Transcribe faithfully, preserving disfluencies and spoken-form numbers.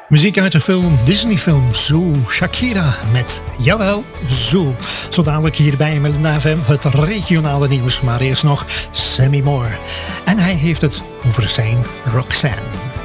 Muziek uit de film, Disney-film Zoo. Shakira met Jawel, Zoo. Zo dadelijk hier bij Melinda F M het regionale nieuws. Maar eerst nog Sammy Moore. En hij heeft het over zijn Roxanne.